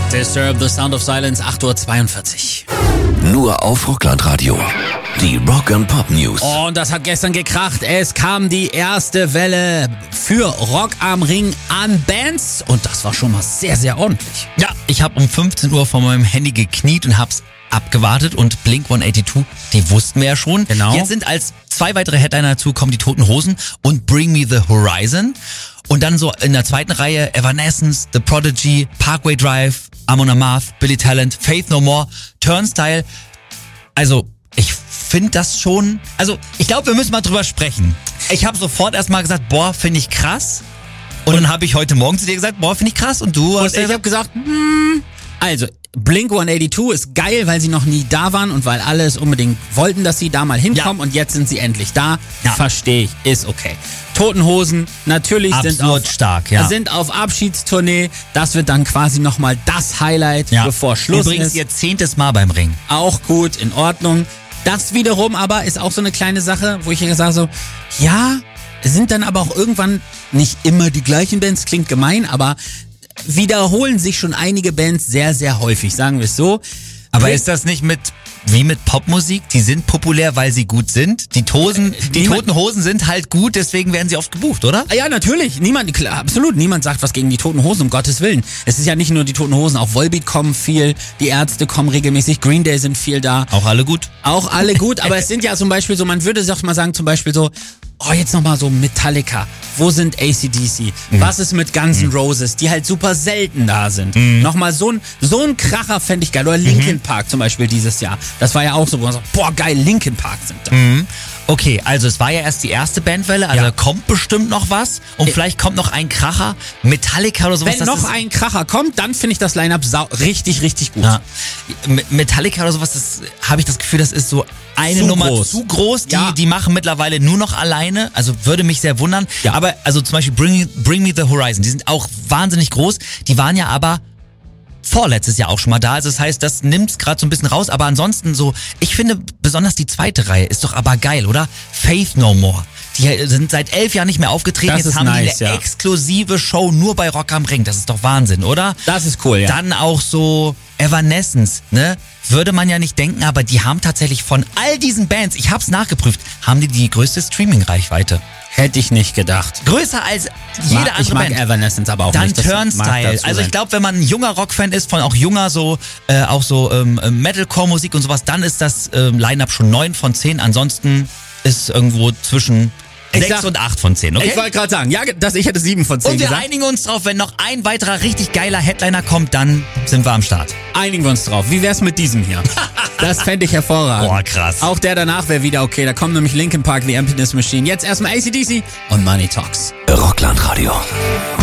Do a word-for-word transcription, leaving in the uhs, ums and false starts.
Disturb, The Sound of Silence, acht Uhr zweiundvierzig. Nur auf Rockland-Radio. Die Rock and Pop News. Und das hat gestern gekracht. Es kam die erste Welle für Rock am Ring an Bands. Und das war schon mal sehr, sehr ordentlich. Ja, ich habe um fünfzehn Uhr vor meinem Handy gekniet und hab's abgewartet. Und Blink hundertzweiundachtzig, die wussten wir ja schon. Genau. Jetzt sind als zwei weitere Headliner dazu kommen die Toten Hosen und Bring Me the Horizon. Und dann so in der zweiten Reihe Evanescence, The Prodigy, Parkway Drive, Amon Amarth, Billy Talent, Faith No More, Turnstile. Also ich finde das schon, also ich glaube, wir müssen mal drüber sprechen. Ich habe sofort erstmal gesagt, boah, finde ich krass. Und, und dann habe ich heute Morgen zu dir gesagt, boah, finde ich krass. Und du Und hast ich habe gesagt, hm, also Blink hundertzweiundachtzig ist geil, weil sie noch nie da waren und weil alle es unbedingt wollten, dass sie da mal hinkommen. Ja. Und jetzt sind sie endlich da. Ja. Verstehe ich, ist okay. Toten Hosen natürlich sind auf, stark, ja. sind auf Abschiedstournee. Das wird dann quasi nochmal das Highlight, ja. bevor Schluss Übrigens ist. ihr zehntes Mal beim Ring. Auch gut, in Ordnung. Das wiederum aber ist auch so eine kleine Sache, wo ich hier sage so, ja, sind dann aber auch irgendwann nicht immer die gleichen Bands, klingt gemein, aber wiederholen sich schon einige Bands sehr, sehr häufig, sagen wir es so. Aber Blink, ist das nicht mit wie mit Popmusik? Die sind populär, weil sie gut sind. Die, Tosen, die Toten Hosen sind halt gut, deswegen werden sie oft gebucht, oder? Ja, natürlich. Niemand, klar, absolut. Niemand sagt was gegen die Toten Hosen, um Gottes Willen. Es ist ja nicht nur die Toten Hosen, auch Volbeat kommen viel, die Ärzte kommen regelmäßig, Green Day sind viel da. Auch alle gut. Auch alle gut, aber es sind ja zum Beispiel so, man würde doch mal sagen, zum Beispiel so, oh, jetzt nochmal so Metallica. Wo sind A C D C? Mhm. Was ist mit Guns N' Roses, die halt super selten da sind? Mhm. Nochmal so ein, so ein Kracher fände ich geil. Oder Linkin mhm. Park zum Beispiel dieses Jahr. Das war ja auch so, wo man sagt, boah, geil, Linkin Park sind da. Mhm. Okay, also es war ja erst die erste Bandwelle, also ja. kommt bestimmt noch was und äh, vielleicht kommt noch ein Kracher, Metallica oder sowas. Wenn noch ein Kracher kommt, dann finde ich das Line-Up richtig, richtig gut. Ja. Metallica oder sowas, das habe ich das Gefühl, das ist so eine zu Nummer groß. zu groß. Die, ja. die machen mittlerweile nur noch alleine, also würde mich sehr wundern. Ja. Aber also zum Beispiel Bring, Bring Me the Horizon, die sind auch wahnsinnig groß, die waren ja aber vorletztes Jahr auch schon mal da. Also das heißt, das nimmt's gerade so ein bisschen raus. Aber ansonsten so, ich finde besonders die zweite Reihe ist doch aber geil, oder? Faith No More. Die sind seit elf Jahren nicht mehr aufgetreten. Das Jetzt haben nice, die eine ja. exklusive Show nur bei Rock am Ring. Das ist doch Wahnsinn, oder? Das ist cool, ja. Dann auch so Evanescence, ne? Würde man ja nicht denken, aber die haben tatsächlich von all diesen Bands, ich hab's nachgeprüft, haben die die größte Streaming-Reichweite. Hätte ich nicht gedacht. Größer als jede mag, andere ich mag Band. Evanescence aber auch Dann nicht. Das Turnstile. Also ich glaube, wenn man ein junger Rockfan ist, von auch junger so äh, auch so ähm, Metalcore-Musik und sowas, dann ist das ähm, Line-Up schon neun von zehn. Ansonsten ist irgendwo zwischen sechs und acht von zehn, okay? Ich wollte gerade sagen, ja, das, ich hätte sieben von zehn Und wir gesagt. einigen uns drauf, wenn noch ein weiterer richtig geiler Headliner kommt, dann sind wir am Start. Einigen wir uns drauf. Wie wär's mit diesem hier? Das fände ich hervorragend. Boah, krass. Auch der danach wäre wieder okay. Da kommt nämlich Linkin Park, The Emptiness Machine. Jetzt erstmal A C D C und Money Talks. Rockland Radio.